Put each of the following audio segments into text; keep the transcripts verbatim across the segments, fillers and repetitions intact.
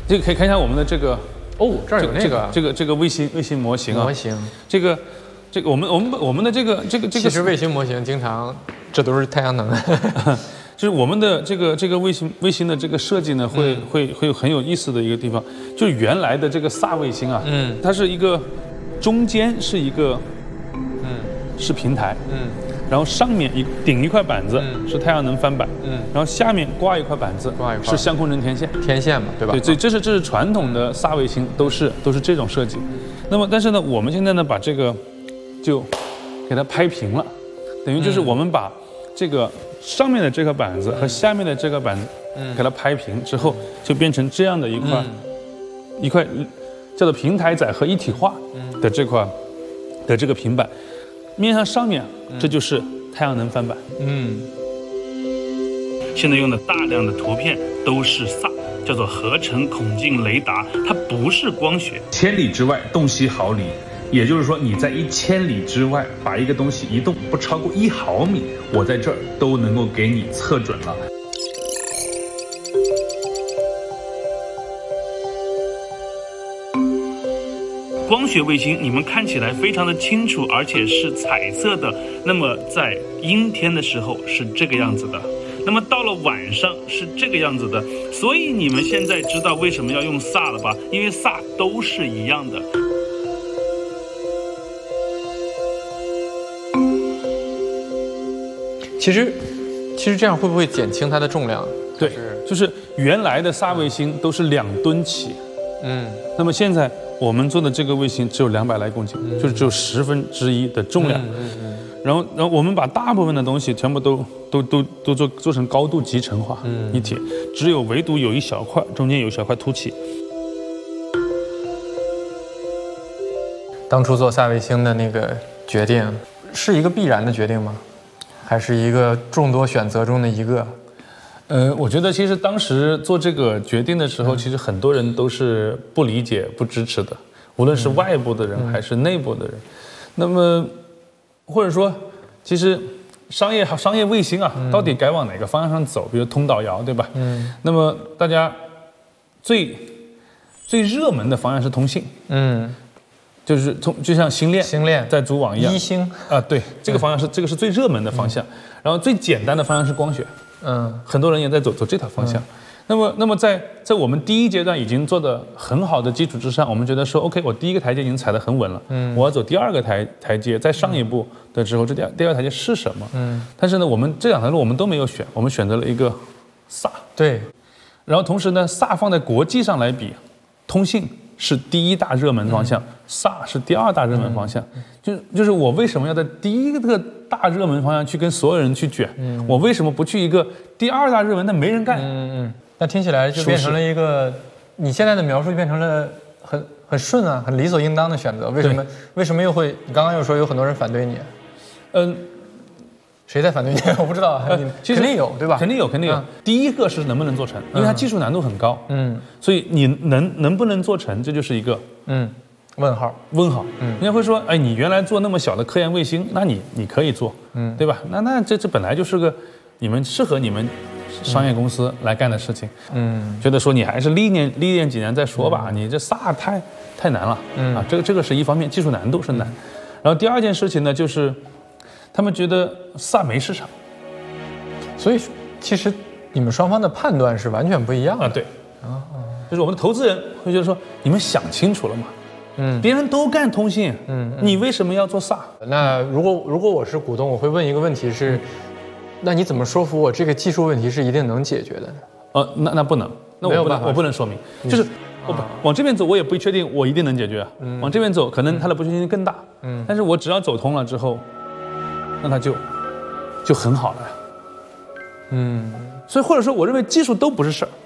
这个可以看一下我们的这个哦，这儿有那个这个这个卫星卫星模型啊， 模型， 这个这个我们我们我们的这个这个这个， 其实卫星模型经常这都是太阳能， 就是我们的这个这个卫星卫星的这个设计呢，会、嗯、会会有很有意思的一个地方，就是原来的这个萨卫星啊，嗯，它是一个中间是一个嗯是平台，嗯。然后上面一顶一块板子是太阳能翻板，嗯，然后下面挂一块板子，挂一块是相空针天线， 天线嘛，对吧？ 对，这这是这是传统的萨卫星都是都是这种设计。那么但是呢，我们现在呢把这个就给它拍平了，等于就是我们把这个上面的这个板子和下面的这个板子给它拍平之后，就变成这样的一块一块叫做平台载荷一体化的这块的这个平板。面向上面，这就是太阳能翻板。嗯，现在用的大量的图片都是 S A， 叫做合成孔径雷达，它不是光学。千里之外，洞悉毫厘，也就是说你在一千里之外把一个东西移动不超过一毫米，我在这儿都能够给你测准了。光学卫星你们看起来非常的清楚，而且是彩色的，那么在阴天的时候是这个样子的，那么到了晚上是这个样子的，所以你们现在知道为什么要用 S A 了吧？因为 S A 都是一样的。 其实其实这样会不会减轻它的重量？ 对，就是原来的 S A 卫星都是两吨起，嗯，那么现在我们做的这个卫星只有两百来公斤，嗯、就是只有十分之一的重量。嗯嗯嗯、然后，然后我们把大部分的东西全部都都都都做做成高度集成化一体，嗯、只有唯独有一小块中间有一小块凸起。 当初做萨卫星的那个决定是一个必然的决定吗？还是一个众多选择中的一个？ 呃，我觉得其实当时做这个决定的时候，嗯、其实很多人都是不理解、不支持的，无论是外部的人还是内部的人。嗯、那么，或者说，其实商业商业卫星啊，嗯、到底该往哪个方向上走？比如通导遥，对吧？嗯。那么大家最最热门的方向是通信。嗯。就是通，就像星链， 星链在组网一样， 一星啊，对，这个方向是、嗯、这个是最热门的方向。然后最简单的方向是光学。嗯，很多人也在走走这条方向，嗯、那么，那么在在我们第一阶段已经做的很好的基础之上，我们觉得说 ，OK， 我第一个台阶已经踩得很稳了，嗯，我要走第二个台台阶，再上一步的时候，这第二第二个台阶是什么？嗯，但是呢，我们这两条路我们都没有选，我们选择了一个 S A， 对， 然后同时呢 ，S A 放在国际上来比，通信是第一大热门方向、嗯、，S A 是第二大热门方向，嗯、就就是我为什么要在第一个大热门方向去跟所有人去卷？嗯、我为什么不去一个第二大热门但没人干？ 嗯嗯，那听起来就变成了一个，你现在的描述就变成了很很顺啊，很理所应当的选择。为什么？为什么又会？你刚刚又说有很多人反对你？嗯、呃，谁在反对你？我不知道。呃，其实肯定有，对吧？ 肯定有，肯定有。嗯、第一个是能不能做成，因为它技术难度很高。嗯，所以你能能不能做成，这就是一个嗯。问号， 问号，嗯，人家会说，哎，你原来做那么小的科研卫星，那你你可以做，嗯，对吧？那那这这本来就是个你们适合你们商业公司来干的事情，嗯，觉得说你还是历练历练几年再说吧，嗯、你这 S A 太太难了，嗯啊，这个这个是一方面，技术难度是难，然后第二件事情呢，就是他们觉得 S A 没市场， 所以其实你们双方的判断是完全不一样的， 啊，对，啊，就是我们的投资人会觉得说，你们想清楚了吗？嗯，别人都干通信，嗯，你为什么要做 S A？ 那如果如果我是股东，我会问一个问题是，嗯、那你怎么说服我这个技术问题是一定能解决的呢？ 呃，那那不能，那我不能，我不能说明，嗯、就是我不、啊、往这边走，我也不确定我一定能解决，嗯、往这边走，可能它的不确定性更大，嗯，但是我只要走通了之后，那它就就很好了呀，嗯，所以或者说，我认为技术都不是事儿，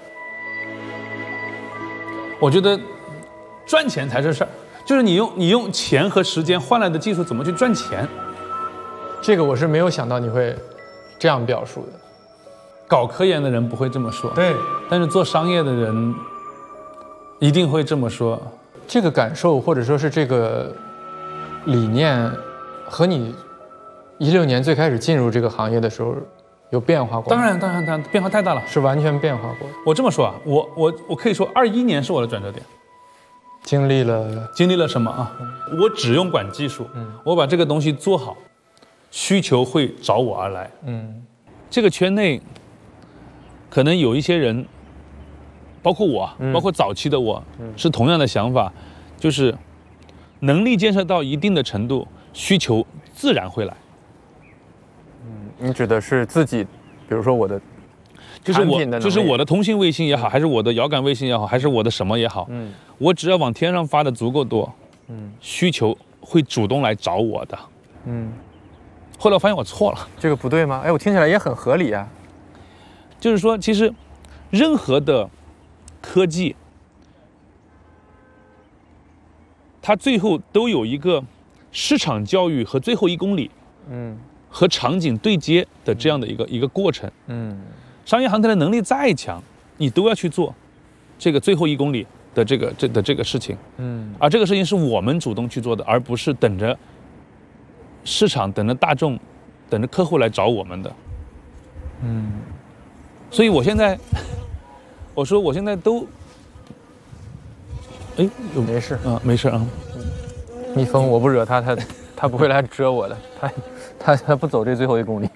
我觉得赚钱才是事儿。就是你用你用钱和时间换来的技术怎么去赚钱， 这个我是没有想到你会这样表述的。 搞科研的人不会这么说， 对， 但是做商业的人一定会这么说。 这个感受或者说是这个理念，和你一六年最开始进入这个行业的时候有变化过？ 当然，当然，当然，变化太大了， 是完全变化过。 我这么说啊，我我我可以说，二一年是我的转折点。 经历了经历了什么啊？我只用管技术，嗯，我把这个东西做好，需求会找我而来。嗯，这个圈内可能有一些人，包括我，嗯、包括早期的我，嗯、是同样的想法，就是能力建设到一定的程度，需求自然会来。 嗯，你指的是自己，比如说我的。 就是我，就是我的通信卫星也好，还是我的遥感卫星也好，还是我的什么也好，嗯，我只要往天上发的足够多，嗯，需求会主动来找我的，嗯。后来我发现我错了， 这个不对吗？哎，我听起来也很合理啊。 就是说，其实任何的科技，它最后都有一个市场教育和最后一公里，嗯，和场景对接的这样的一个一个过程，嗯。商业航天的能力再强，你都要去做这个最后一公里的这个这的这个事情，嗯，而这个事情是我们主动去做的，而不是等着市场、等着大众、等着客户来找我们的，嗯，所以我现在，我说我现在都，哎， 没事啊，没事啊， 蜜蜂我不惹它，它它不会来蛰我的，它它它不走这最后一公里。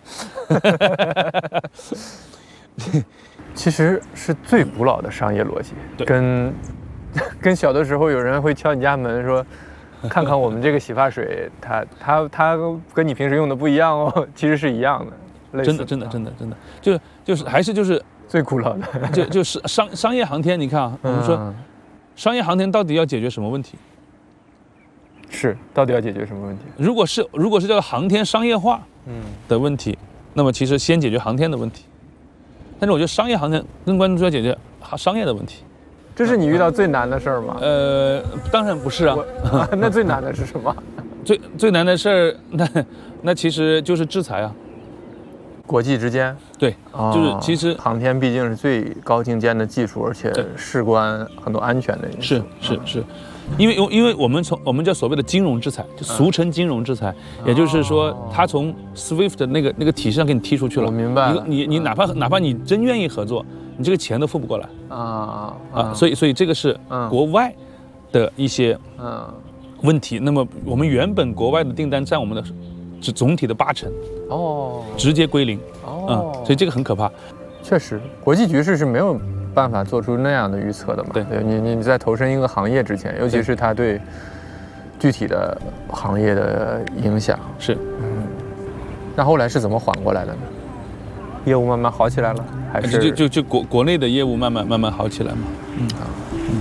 其实是最古老的商业逻辑，跟跟小的时候有人会敲你家门说，看看我们这个洗发水，它它它跟你平时用的不一样哦，其实是一样的， 真的真的真的真的，就就是还是就是最古老的， 就就是商商业航天，你看啊，我们说商业航天到底要解决什么问题？ 是到底要解决什么问题？ 如果是如果是叫航天商业化嗯的问题，那么其实先解决航天的问题。但是我觉得商业航天更关注要解决商业的问题， 这是你遇到最难的事儿吗？ 呃，当然不是啊。 那最难的是什么？ 最最难的事儿，那那其实就是制裁啊。 国际之间， 对，哦、就是其实航天毕竟是最高精尖的技术，而且事关很多安全的因素。 是是是。因为因为我们从我们叫所谓的金融制裁，就俗称金融制裁，嗯、也就是说，他从 SWIFT 的那个那个体系上给你踢出去了。 我明白了。 你你你哪怕哪怕你真愿意合作，你这个钱都付不过来啊啊！所以所以这个是国外的一些嗯问题。那么我们原本国外的订单占我们的是总体的八成哦，直接归零哦、嗯，所以这个很可怕。 确实，国际局势是没有办法做出那样的预测的嘛？ 对， 对你你在投身一个行业之前，尤其是它对具体的行业的影响是， 嗯，那后来是怎么缓过来的呢？业务慢慢好起来了，还是就就就国国内的业务慢慢慢慢好起来嘛？嗯好，嗯。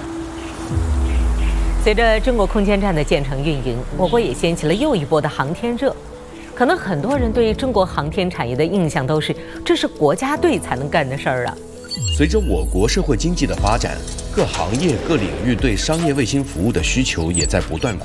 随着中国空间站的建成运营，我国也掀起了又一波的航天热。可能很多人对中国航天产业的印象都是，这是国家队才能干的事儿啊。 随着我国社会经济的发展，各行业各领域对商业卫星服务的需求也在不断扩